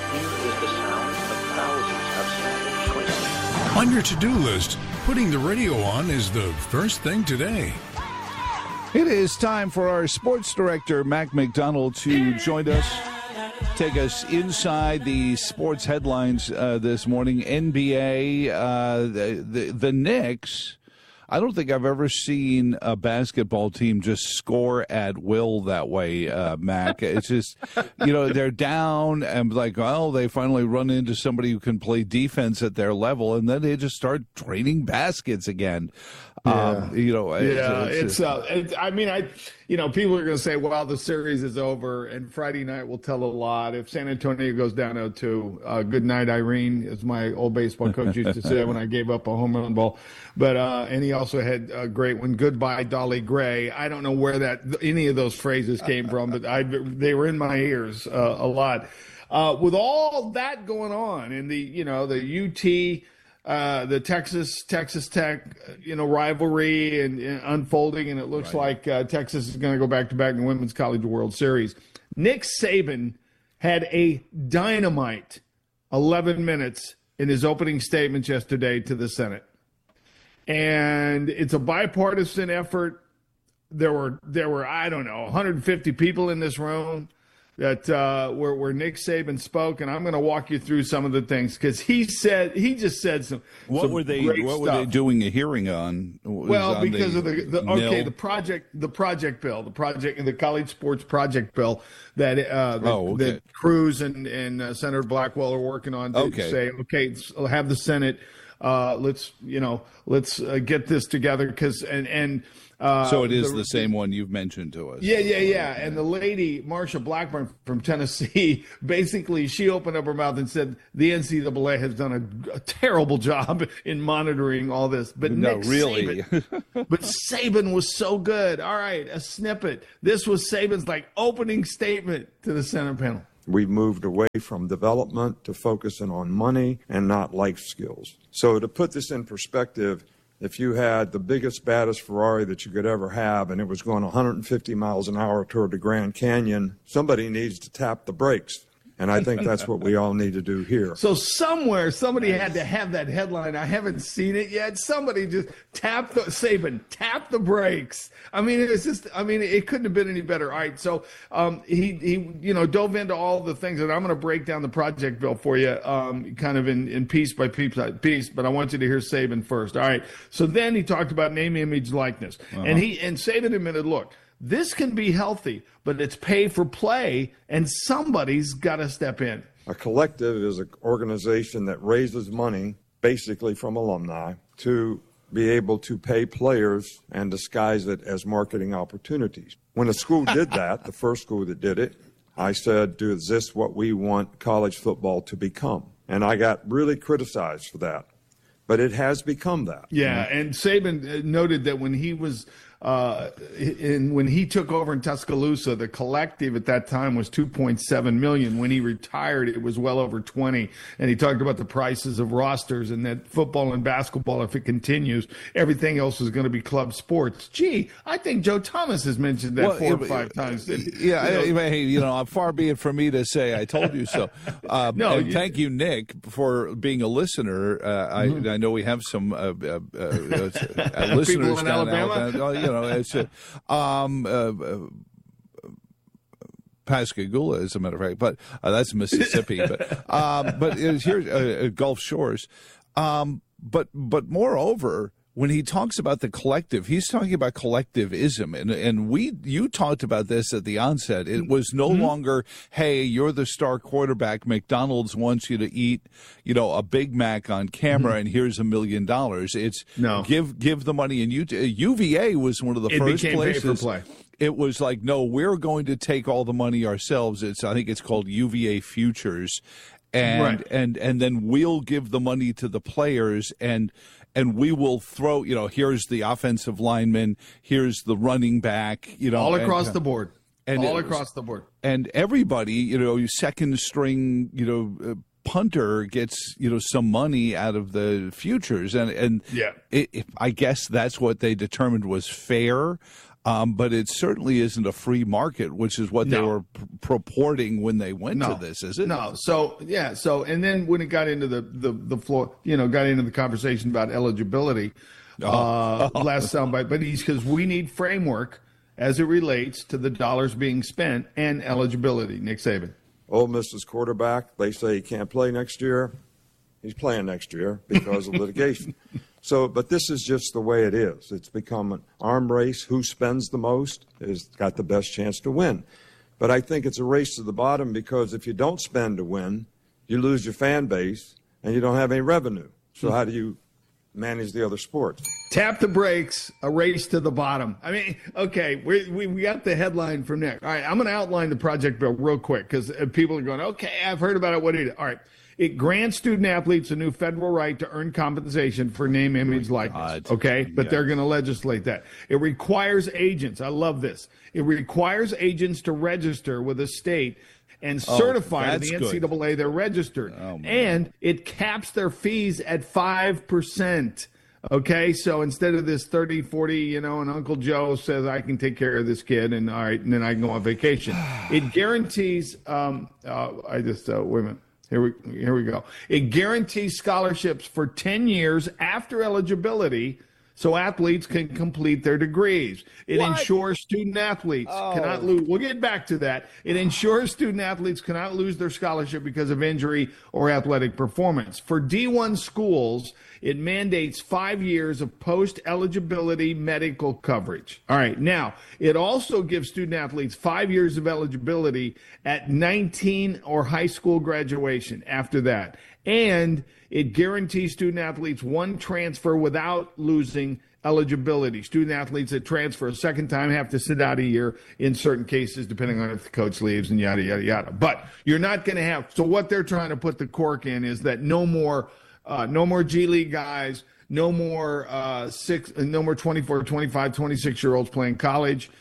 Here is the sound of thousands of samples swinging. On your to-do list, putting the radio on is the first thing today. It is time for our sports director, Mac McDonald, to join us, take us inside the sports headlines this morning. NBA, the Knicks. I don't think I've ever seen a basketball team just score at will that way, Mac. It's just, they're down and like, well, they finally run into somebody who can play defense at their level, and then they just start draining baskets again. People are going to say, well, the series is over, and Friday night will tell a lot. If San Antonio goes down 0-2, good night, Irene, as my old baseball coach used to say when I gave up a home run ball. But and he also had a great one, goodbye, Dolly Gray. I don't know where any of those phrases came from, but they were in my ears a lot. With all that going on, and the UT. The Texas Tech, rivalry and unfolding, and it looks like Texas is going to go back-to-back in the Women's College World Series. Nick Saban had a dynamite 11 minutes in his opening statements yesterday to the Senate. And it's a bipartisan effort. There were 150 people in this room that where Nick Saban spoke, and I'm going to walk you through some of the things because he just said some. What were they doing a hearing on? Well, because of the project bill, the college sports project bill that Cruz and Senator Blackwell are working on to say, have the Senate. Let's get this together because so it is the same one you've mentioned to us. Yeah. And the lady, Marsha Blackburn from Tennessee, basically she opened up her mouth and said the NCAA has done a terrible job in monitoring all this. But Saban was so good. All right, a snippet. This was Saban's opening statement to the Senate panel. We've moved away from development to focusing on money and not life skills. So to put this in perspective, if you had the biggest, baddest Ferrari that you could ever have and it was going 150 miles an hour toward the Grand Canyon, somebody needs to tap the brakes. And I think that's what we all need to do here. So somewhere, somebody had to have that headline. I haven't seen it yet. Somebody just tap the brakes. It couldn't have been any better. All right. So he dove into all the things, and I'm going to break down the project bill for you, kind of in piece by piece. But I want you to hear Saban first. All right. So then he talked about name, image, likeness, and Saban admitted, look, this can be healthy, but it's pay for play, and somebody's got to step in. A collective is an organization that raises money, basically from alumni, to be able to pay players and disguise it as marketing opportunities. When a school did that, the first school that did it, I said, is this what we want college football to become? And I got really criticized for that. But it has become that. Yeah, and Saban noted that when he was when he took over in Tuscaloosa, the collective at that time was $2.7 million. When he retired, it was well over 20. And he talked about the prices of rosters and that football and basketball, if it continues, everything else is going to be club sports. Gee, I think Joe Thomas has mentioned that 4 or 5 times. Far be it from me to say I told you so. Thank you, Nick, for being a listener. I know we have some listeners people in Alabama. Pascagoula, as a matter of fact, but that's Mississippi. But here's Gulf Shores. But moreover, when he talks about the collective, he's talking about collectivism, and you talked about this at the onset. It was no longer, hey, you're the star quarterback. McDonald's wants you to eat, a Big Mac on camera, and here's $1 million. It's give the money. And UVA was one of the first places. Pay for play. It was like, no, we're going to take all the money ourselves. I think it's called UVA Futures, and then we'll give the money to the players and we will throw, here's the offensive lineman, here's the running back, all across the board. And all across the board. And everybody, second string, punter gets, some money out of the futures. And I guess that's what they determined was fair. But it certainly isn't a free market, which is what they were purporting when they went to this, is it? No. So, and then when it got into the floor, got into the conversation about eligibility, last soundbite, but because we need framework as it relates to the dollars being spent and eligibility. Nick Saban. Ole Miss's quarterback, they say he can't play next year. He's playing next year because of litigation. So, but this is just the way it is. It's become an arm race. Who spends the most has got the best chance to win. But I think it's a race to the bottom because if you don't spend to win, you lose your fan base and you don't have any revenue. So how do you manage the other sports? Tap the brakes, a race to the bottom. I mean, okay, we got the headline from Nick. All right, I'm going to outline the project bill real quick because people are going, okay, I've heard about it. What is it? All right. It grants student athletes a new federal right to earn compensation for name, image, likeness. Okay, but they're going to legislate that. It requires agents. I love this. It requires agents to register with a state and certify to the NCAA they're registered. And it caps their fees at 5%. Okay, so instead of this 30, 40, and Uncle Joe says I can take care of this kid, and all right, and then I can go on vacation. It guarantees. Wait a minute. Here we go. It guarantees scholarships for 10 years after eligibility so athletes can complete their degrees. It ensures student athletes cannot lose. We'll get back to that. It ensures student athletes cannot lose their scholarship because of injury or athletic performance. For D1 schools, it mandates 5 years of post-eligibility medical coverage. All right. Now, it also gives student athletes 5 years of eligibility at 19 or high school graduation after that. And it guarantees student athletes one transfer without losing eligibility. Student athletes that transfer a second time have to sit out a year in certain cases, depending on if the coach leaves and yada, yada, yada. But you're not going to have – so what they're trying to put the cork in is that no more G League guys, no more 24, 25, 26-year-olds playing college.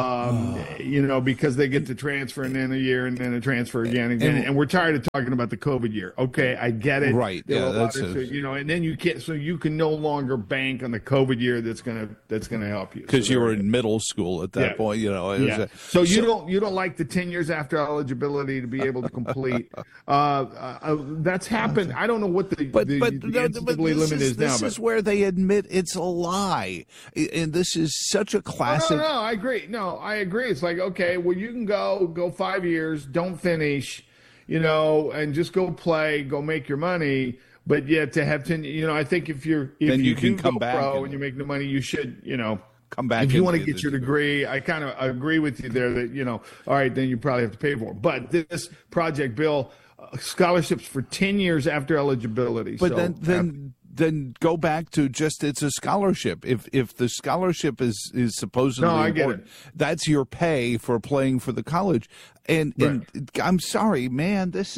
Because they get to transfer and then a year and then a transfer again. And we're tired of talking about the COVID year. Okay, I get it. Right. That's and then you can't. So you can no longer bank on the COVID year that's gonna help you because you were in middle school at that point. So you don't like the 10 years after eligibility to be able to complete. That's happened. I don't know what the NCAA limit is now. This is where they admit it's a lie, and this is such a classic. No, I agree. No, I agree. It's like, okay, well, you can go 5 years, don't finish, and just go play, go make your money. But yet to have 10, I think if you can come back pro and you make the money, you should, come back. If you want to get your degree, I kind of agree with you there that, all right, then you probably have to pay for it. But this project bill, scholarships for 10 years after eligibility. But then go back to just it's a scholarship. If the scholarship is supposedly important, that's your pay for playing for the college. And I'm sorry, man, this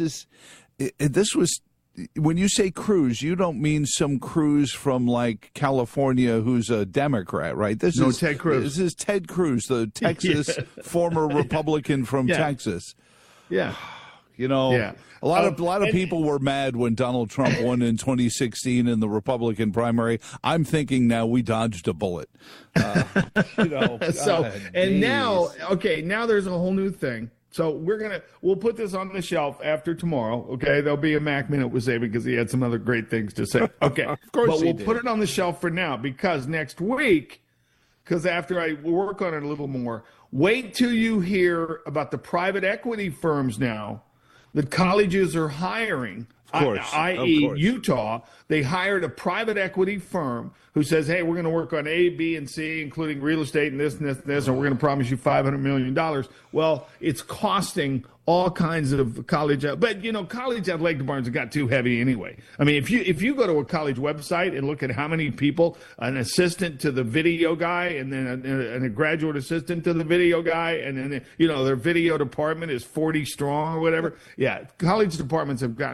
was when you say Cruz, you don't mean some Cruz from like California who's a Democrat, right? This is Ted Cruz. This is Ted Cruz, the Texas former Republican from Texas. Yeah. A lot of people were mad when Donald Trump won in 2016 in the Republican primary. I'm thinking now we dodged a bullet. Now there's a whole new thing. So we'll put this on the shelf after tomorrow. Okay, there'll be a Mac Minute with Saban because he had some other great things to say. Okay, of course, but we'll put it on the shelf for now because next week, because after I work on it a little more, wait till you hear about the private equity firms now that colleges are hiring, i.e. Utah. They hired a private equity firm who says, hey, we're going to work on A, B, and C, including real estate and this and this and this, and we're going to promise you $500 million. Well, it's costing all kinds of college, but college athletic departments have got too heavy anyway. I mean, if you go to a college website and look at how many people, an assistant to the video guy, and then a graduate assistant to the video guy, and then their video department is 40 strong or whatever. Yeah, college departments have gotten a little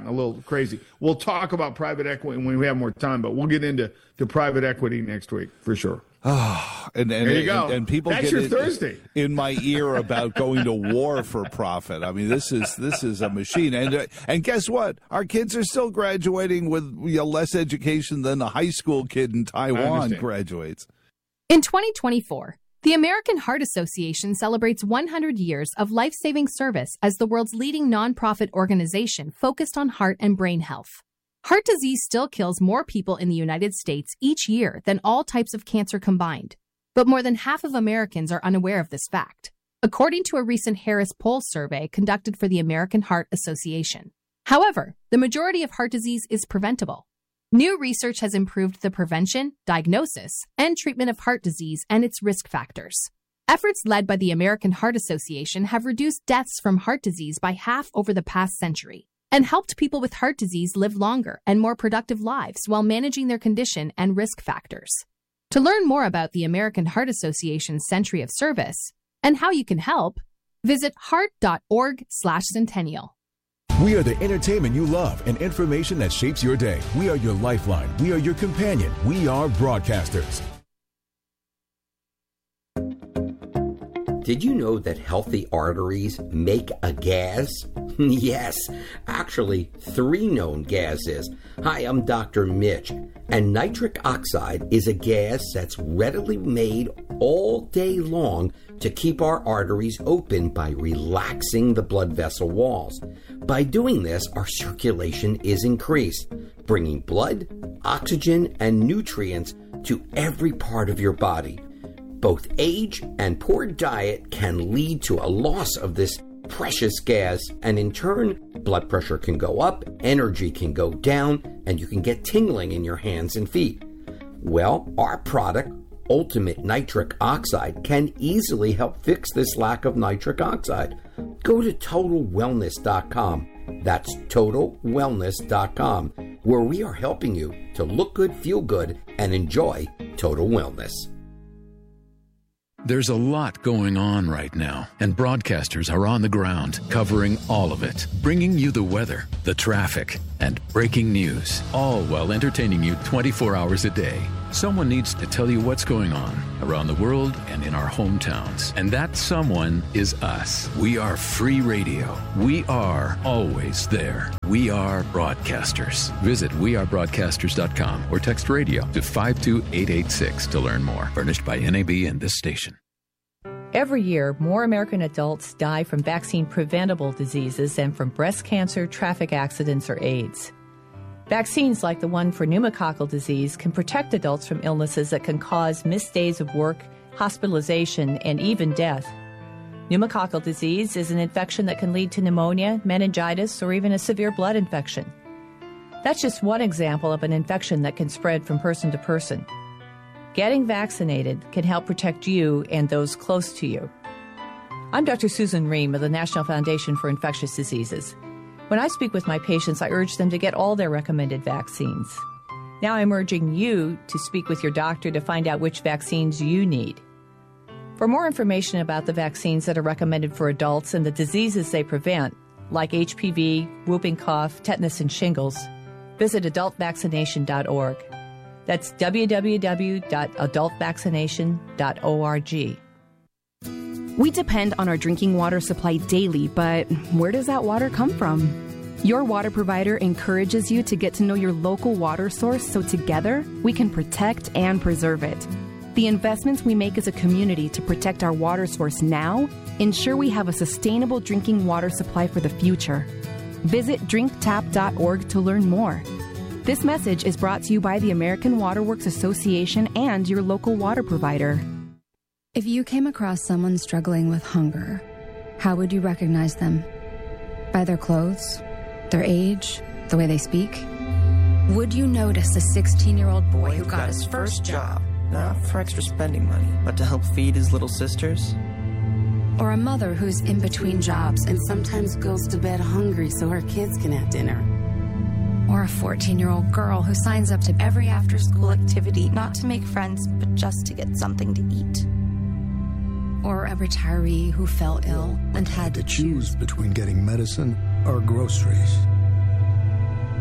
crazy. We'll talk about private equity when we have more time, but we'll get into private equity next week for sure. And there you go. And people That's get your Thursday in my ear about going to war for profit. I mean, this is a machine. And guess what? Our kids are still graduating with less education than a high school kid in Taiwan graduates. In 2024, the American Heart Association celebrates 100 years of life-saving service as the world's leading nonprofit organization focused on heart and brain health. Heart disease still kills more people in the United States each year than all types of cancer combined, but more than half of Americans are unaware of this fact, according to a recent Harris Poll survey conducted for the American Heart Association. However, the majority of heart disease is preventable. New research has improved the prevention, diagnosis, and treatment of heart disease and its risk factors. Efforts led by the American Heart Association have reduced deaths from heart disease by half over the past century, and helped people with heart disease live longer and more productive lives while managing their condition and risk factors. To learn more about the American Heart Association's Century of Service and how you can help, visit heart.org/centennial. We are the entertainment you love and information that shapes your day. We are your lifeline. We are your companion. We are broadcasters. Did you know that healthy arteries make a gas? Yes, actually 3 known gases. Hi, I'm Dr. Mitch, and nitric oxide is a gas that's readily made all day long to keep our arteries open by relaxing the blood vessel walls. By doing this, our circulation is increased, bringing blood, oxygen, and nutrients to every part of your body. Both age and poor diet can lead to a loss of this precious gas, and in turn, blood pressure can go up, energy can go down, and you can get tingling in your hands and feet. Well, our product, Ultimate Nitric Oxide, can easily help fix this lack of nitric oxide. Go to TotalWellness.com. That's TotalWellness.com, where we are helping you to look good, feel good, and enjoy total wellness. There's a lot going on right now, and broadcasters are on the ground covering all of it, bringing you the weather, the traffic, and breaking news, all while entertaining you 24 hours a day. Someone needs to tell you what's going on around the world and in our hometowns, and that someone is us. We are free radio. We are always there. We are broadcasters. Visit wearebroadcasters.com or text radio to 52886 to learn more. Furnished by NAB and this station. Every year, more American adults die from vaccine-preventable diseases than from breast cancer, traffic accidents, or AIDS. Vaccines like the one for pneumococcal disease can protect adults from illnesses that can cause missed days of work, hospitalization, and even death. Pneumococcal disease is an infection that can lead to pneumonia, meningitis, or even a severe blood infection. That's just one example of an infection that can spread from person to person. Getting vaccinated can help protect you and those close to you. I'm Dr. Susan Ream of the National Foundation for Infectious Diseases. When I speak with my patients, I urge them to get all their recommended vaccines. Now I'm urging you to speak with your doctor to find out which vaccines you need. For more information about the vaccines that are recommended for adults and the diseases they prevent, like HPV, whooping cough, tetanus, and shingles, visit adultvaccination.org. That's www.adultvaccination.org. We depend on our drinking water supply daily, but where does that water come from? Your water provider encourages you to get to know your local water source so together we can protect and preserve it. The investments we make as a community to protect our water source now ensure we have a sustainable drinking water supply for the future. Visit drinktap.org to learn more. This message is brought to you by the American Water Works Association and your local water provider. If you came across someone struggling with hunger, how would you recognize them? By their clothes, their age, the way they speak? Would you notice a 16-year-old boy who got his first job? Not for extra spending money, but to help feed his little sisters? Or a mother who's in between jobs and sometimes goes to bed hungry so her kids can have dinner? Or a 14-year-old girl who signs up to every after-school activity, not to make friends, but just to get something to eat? Or a retiree who fell ill and had to choose between getting medicine or groceries.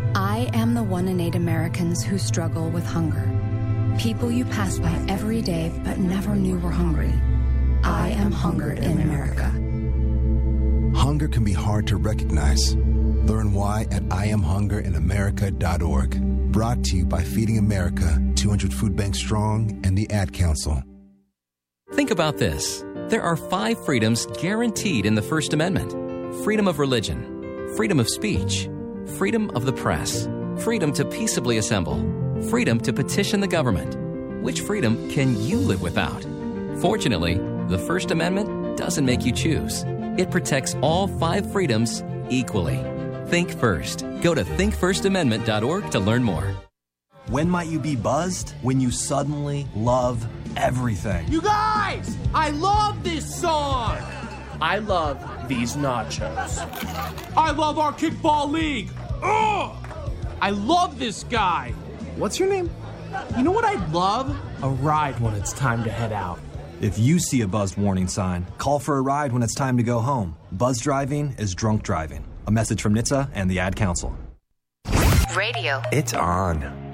I am the 1 in 8 Americans who struggle with hunger. People you pass by every day but never knew were hungry. I am hunger in America. Hunger can be hard to recognize. Learn why at IamHungerInAmerica.org. Brought to you by Feeding America, 200 Food Banks Strong, and the Ad Council. Think about this. There are 5 freedoms guaranteed in the First Amendment. Freedom of religion, freedom of speech, freedom of the press, freedom to peaceably assemble, freedom to petition the government. Which freedom can you live without? Fortunately, the First Amendment doesn't make you choose. It protects all 5 freedoms equally. Think first. Go to thinkfirstamendment.org to learn more. When might you be buzzed? When you suddenly love everything. You guys! I love this song! I love these nachos. I love our kickball league. Ugh! I love this guy. What's your name? You know what I'd love? A ride when it's time to head out. If you see a buzzed warning sign, call for a ride when it's time to go home. Buzz driving is drunk driving. A message from NHTSA and the Ad Council. Radio. It's on.